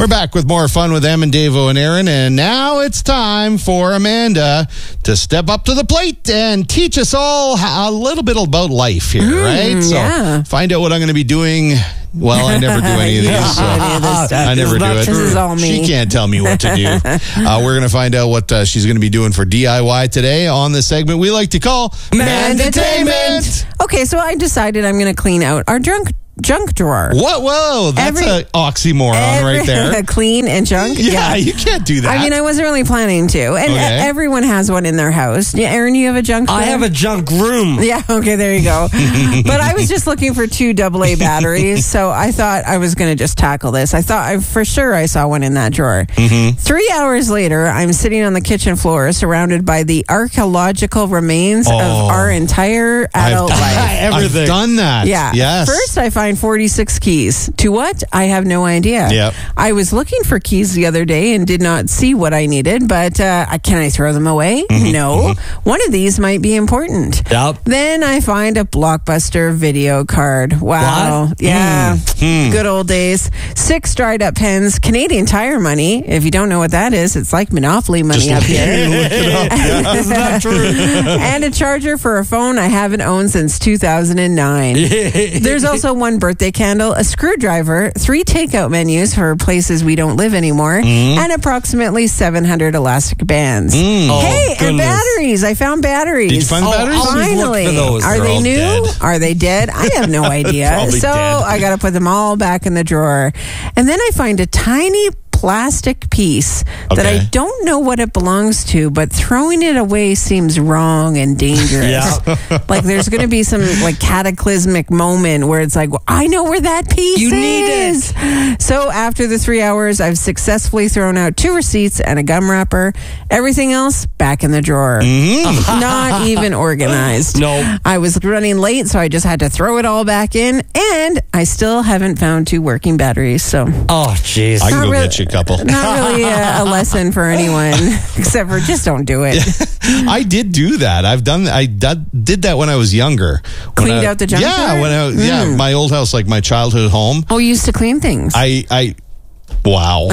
We're back with more fun with Em and Davo and Aaron, and now it's time for Amanda to step up to the plate and teach us all a little bit about life here, right? So find out what I'm going to be doing. Well, I never do any of these. So I never do it. This is all me. She can't tell me what to do. We're going to find out what she's going to be doing for DIY today on the segment we like to call Mandatainment. Okay, so I decided I'm going to clean out our junk drawer. What? Whoa, that's an oxymoron right there. Clean and junk? Yeah, you can't do that. I mean, I wasn't really planning to. And everyone has one in their house. Yeah, Aaron, you have a junk drawer? I have a junk room. Yeah, okay, there you go. But I was just looking for 2 AA batteries, so I thought I was going to just tackle this. I thought for sure I saw one in that drawer. 3 hours later, I'm sitting on the kitchen floor surrounded by the archaeological remains of our entire adult life. Everything. I've done that. Yeah. Yes. First, I find 46 keys. To what? I have no idea. Yep. I was looking for keys the other day and did not see what I needed, but can I throw them away? No. One of these might be important. Yep. Then I find a Blockbuster video card. Wow. What? Yeah. Good old days. 6 dried up pens, Canadian Tire money. If you don't know what that is, it's like Monopoly money up here. Look it up. Yeah. Isn't that true? And a charger for a phone I haven't owned since 2009. There's also one birthday candle, a screwdriver, 3 takeout menus for places we don't live anymore, and approximately 700 elastic bands. Hey, and batteries. I found batteries. Did you find batteries? Finally. Look for those. Are they new? Dead. Are they dead? I have no idea. So dead. I got to put them all back in the drawer. And then I find a tiny plastic piece that I don't know what it belongs to, but throwing it away seems wrong and dangerous. Like there's going to be some like cataclysmic moment where it's like, well, I know where that piece is. You need it. So after the 3 hours, I've successfully thrown out 2 receipts and a gum wrapper. Everything else back in the drawer. Not even organized. No. I was running late, so I just had to throw it all back in, and I still haven't found 2 working batteries. So jeez. I can go get you a couple. Not really a lesson for anyone, except for just don't do it. I did do that. I've done. I did that when I was younger. Cleaned out the junk drawer? When my old house, like my childhood home. Oh, you used to clean things. Wow.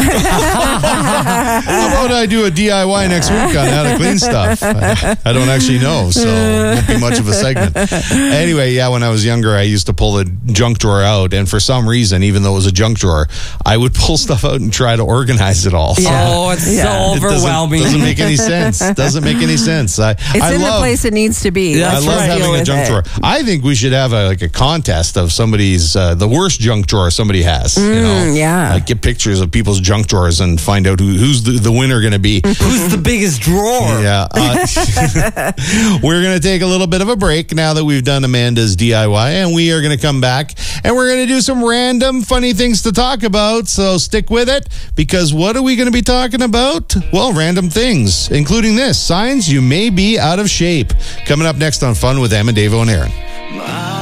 How about I do a DIY next week on how to clean stuff? I don't actually know, so it won't be much of a segment. Anyway, when I was younger, I used to pull the junk drawer out, and for some reason, even though it was a junk drawer, I would pull stuff out and try to organize it all. So it's so overwhelming. It doesn't make any sense. Doesn't make any sense. It's in the place it needs to be. Yeah, I love having a junk drawer. I think we should have a contest of somebody's the worst junk drawer somebody has. Like get pictures of people's junk drawers and find out who's the winner going to be. Who's the biggest drawer? Yeah. We're going to take a little bit of a break now that we've done Amanda's DIY, and we are going to come back and we're going to do some random funny things to talk about. So stick with it, because what are we going to be talking about? Well, random things, including this: signs you may be out of shape. Coming up next on Fun with Em and Davo and Aaron.